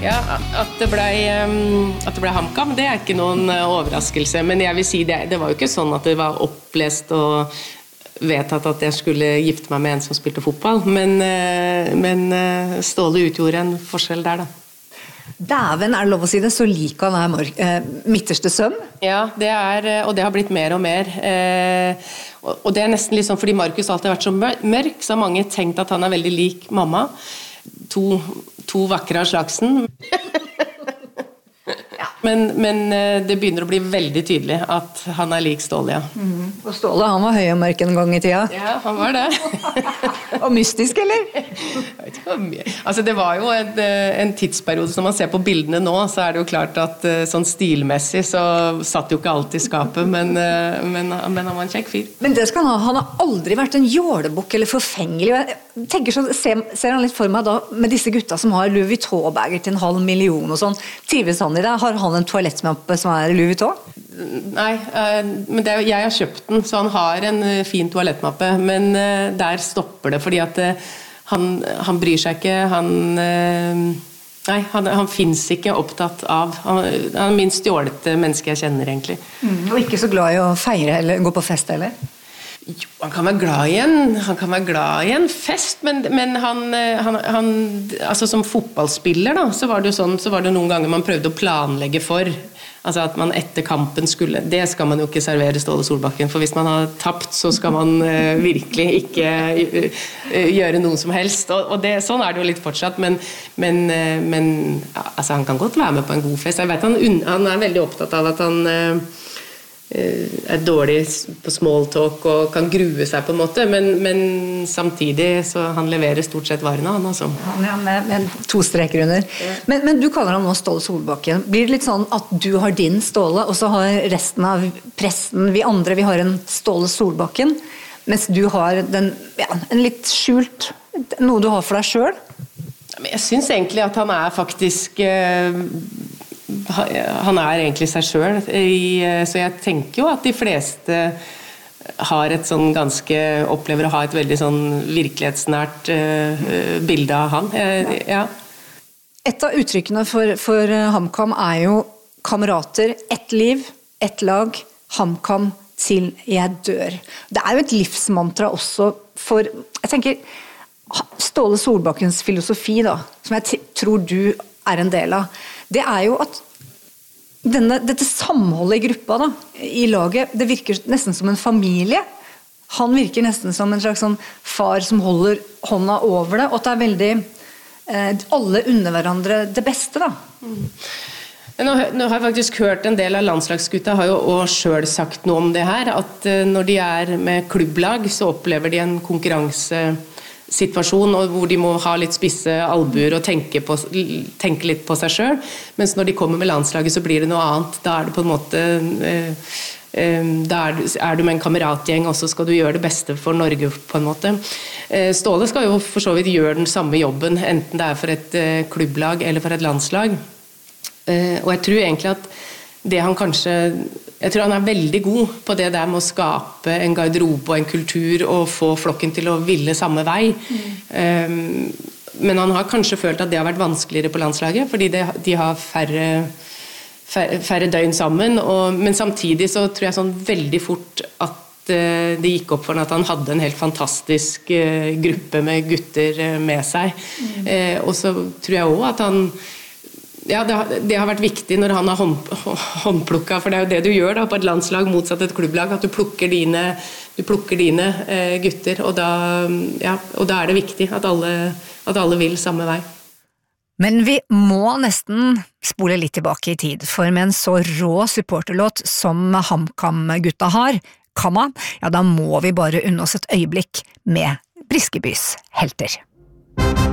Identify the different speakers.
Speaker 1: Ja, at det ble HamKam, det ikke noen overraskelse, men jeg vil si det var jo ikke sånn at det var opplest og vedtatt at jeg skulle gifte meg med en som spilte fotball, men Ståle utgjorde en forskjell der da.
Speaker 2: Dæven, det lov å si det, så liker han midterste søm?
Speaker 1: Ja, og det har blitt mer og mer. Og det nesten litt sånn, fordi Markus alltid har vært så mørk, så har mange tenkt at han veldig lik mamma. To vakre av slagsen. Men det begynner å bli veldig tydelig at han lik Ståle, ja.
Speaker 2: Og Ståle, han var høy og mørk en gang i tida.
Speaker 1: Ja, han var det.
Speaker 2: Og mystisk, eller?
Speaker 1: Jeg vet ikke hvor mye. Altså, det var jo en tidsperiode, så når man ser på bildene nå, så det jo klart at sånn stilmessig så satt jo ikke alt i skapet, men han var en kjekk fyr.
Speaker 2: Men det skal han har aldri vært en jålebukk eller forfengelig. Jeg tenker så, ser han litt for meg da, med disse gutta som har Louis Vuitton-bager til 500 000 og sånn, trives han i det? Har han en toalettmappe som Louis Vuitton?
Speaker 1: Nei, men jeg har kjøpt den, så han har en fin toalettmappe, men der stopper det, fordi at han bryr seg ikke, han finnes ikke opptatt av, han minst stjålete menneske jeg kjenner egentlig.
Speaker 2: Og ikke så glad i å feire eller gå på fest heller?
Speaker 1: Jo, han kan være glad i en fest, men han altså som fotballspiller da, så var det jo sånn, så var det noen ganger man prøvde å planlegge for, altså at man etter kampen det skal man jo ikke servere Ståle Solbakken, for hvis man har tapt, så skal man virkelig ikke gjøre noe som helst, og sånn det jo litt fortsatt, men altså han kan godt være med på en god fest. Jeg vet han veldig opptatt av at han dårlig på small talk og kan grue seg på en måte, men samtidig så han leverer stort sett varene han altså.
Speaker 2: Ja, med 2 streker under. Ja. Men du kaller han nå Ståle Solbakken. Blir det litt sånn at du har din Ståle, og så har resten av pressen, vi andre, vi har en Ståle Solbakken, mens du har en litt skjult, noe du har for deg selv?
Speaker 1: Men jeg synes egentlig at han faktisk han egentlig seg selv, så jeg tenker jo at de fleste har et sånn opplever å ha et veldig sånn virkelighetsnært bilde av han. Ja.
Speaker 2: Et av uttrykkene for HamKam jo kamerater, ett liv, ett lag, HamKam til jeg dør. Det jo et livsmantra også for, jeg tenker, Ståle Solbakkens filosofi da, som jeg tror du en del av, det jo at dette samholdet i gruppa da, i laget, det virker nesten som en familie. Han virker nesten som en slags sånn far som holder hånda over det, og at det veldig alle unner hverandre det beste da.
Speaker 1: Nå har jeg faktisk hørt en del av landslagsgutta har jo også selv sagt noe om det her, at når de med klubblag så opplever de en konkurransesituasjon hvor de må ha litt spisse albuer og tenke litt på seg selv, mens når de kommer med landslaget så blir det noe annet. Da det på en måte da du med en kameratgjeng, og så skal du gjøre det beste for Norge på en måte. Ståle skal jo for så vidt gjøre den samme jobben, enten det for et klubblag eller for et landslag. Og jeg tror egentlig at det han kanskje jeg tror han veldig god på det der med å skape en garderobe og en kultur og få flokken til å ville samme vei. Men han har kanskje følt at det har vært vanskeligere på landslaget, fordi de har færre døgn sammen, men samtidig så tror jeg sånn veldig fort at det gikk opp for han at han hadde en helt fantastisk gruppe med gutter med seg. Og så tror jeg også at han ja, det har vært viktig når han har håndplukket, for det jo det du gjør da, på et landslag motsatt et klubblag, at du plukker dine gutter, og da det viktig at alle vil samme vei.
Speaker 2: Men vi må nesten spole litt tilbake i tid, for med en så rå supporterlåt som HamKam-gutta har, Kamma, ja da må vi bare unne oss et øyeblikk med Briskebys helter.